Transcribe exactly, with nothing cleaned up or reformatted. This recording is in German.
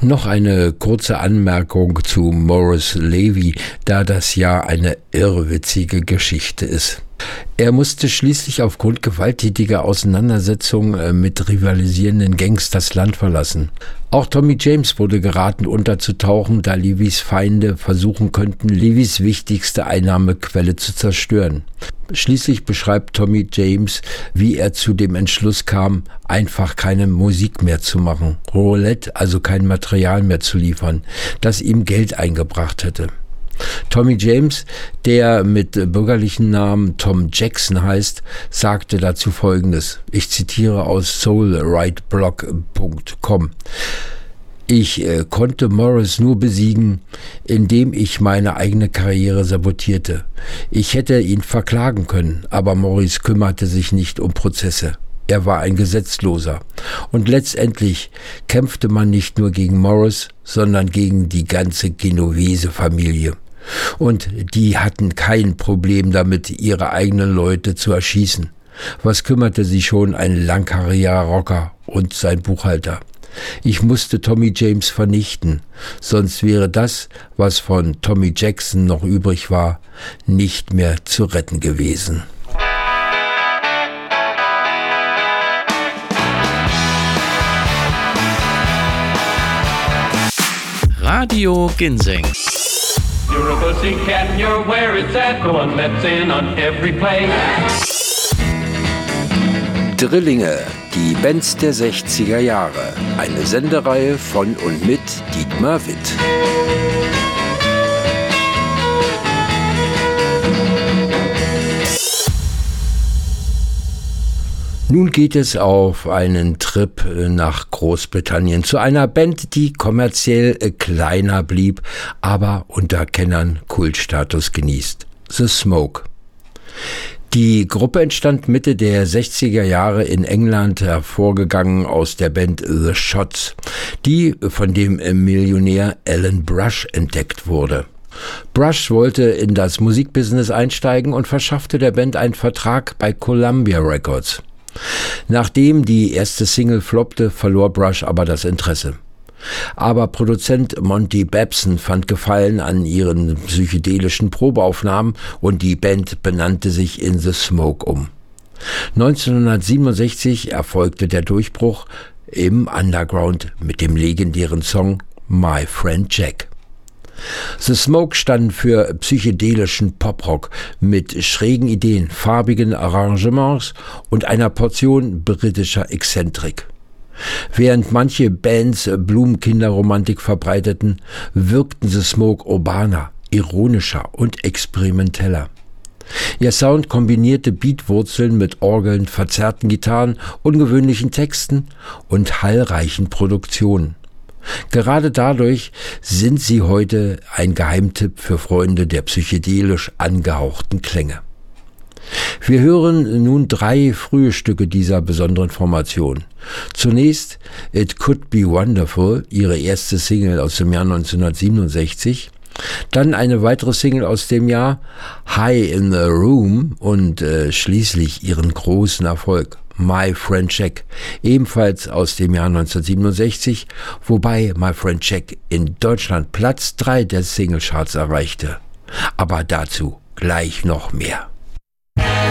Noch eine kurze Anmerkung zu Maurice Levy, da das ja eine irrwitzige Geschichte ist. Er musste schließlich aufgrund gewalttätiger Auseinandersetzungen mit rivalisierenden Gangs das Land verlassen. Auch Tommy James wurde geraten, unterzutauchen, da Levys Feinde versuchen könnten, Levys wichtigste Einnahmequelle zu zerstören. Schließlich beschreibt Tommy James, wie er zu dem Entschluss kam, einfach keine Musik mehr zu machen, Roulette, also kein Material mehr zu liefern, das ihm Geld eingebracht hätte. Tommy James, der mit bürgerlichen Namen Tom Jackson heißt, sagte dazu Folgendes. Ich zitiere aus soul right blog punkt com. Ich äh, konnte Morris nur besiegen, indem ich meine eigene Karriere sabotierte. Ich hätte ihn verklagen können, aber Morris kümmerte sich nicht um Prozesse. Er war ein Gesetzloser. Und letztendlich kämpfte man nicht nur gegen Morris, sondern gegen die ganze Genovese-Familie. Und die hatten kein Problem damit, ihre eigenen Leute zu erschießen. Was kümmerte sie schon ein langhaariger Rocker und sein Buchhalter? Ich musste Tommy James vernichten, sonst wäre das, was von Tommy Jackson noch übrig war, nicht mehr zu retten gewesen. Radio Ginseng. You're a pussycat and you're where it's at, the one that's in on every play. Drillinge, die Bands der sechziger Jahre. Eine Sendereihe von und mit Dietmar Witt. Nun geht es auf einen Trip nach Großbritannien zu einer Band, die kommerziell kleiner blieb, aber unter Kennern Kultstatus genießt. The Smoke. Die Gruppe entstand Mitte der sechziger Jahre in England, hervorgegangen aus der Band The Shots, die von dem Millionär Alan Brush entdeckt wurde. Brush wollte in das Musikbusiness einsteigen und verschaffte der Band einen Vertrag bei Columbia Records. Nachdem die erste Single floppte, verlor Brush aber das Interesse. Aber Produzent Monty Babson fand Gefallen an ihren psychedelischen Probeaufnahmen und die Band benannte sich in The Smoke um. neunzehnhundertsiebenundsechzig erfolgte der Durchbruch im Underground mit dem legendären Song My Friend Jack. The Smoke standen für psychedelischen Poprock mit schrägen Ideen, farbigen Arrangements und einer Portion britischer Exzentrik. Während manche Bands Blumenkinderromantik verbreiteten, wirkten The Smoke urbaner, ironischer und experimenteller. Ihr Sound kombinierte Beatwurzeln mit Orgeln, verzerrten Gitarren, ungewöhnlichen Texten und hallreichen Produktionen. Gerade dadurch sind sie heute ein Geheimtipp für Freunde der psychedelisch angehauchten Klänge. Wir hören nun drei frühe Stücke dieser besonderen Formation. Zunächst It Could Be Wonderful, ihre erste Single aus dem Jahr neunzehnhundertsiebenundsechzig, dann eine weitere Single aus dem Jahr High in the Room und äh, schließlich ihren großen Erfolg My Friend Jack, ebenfalls aus dem Jahr neunzehnhundertsiebenundsechzig, wobei My Friend Jack in Deutschland Platz drei der Singlecharts erreichte. Aber dazu gleich noch mehr.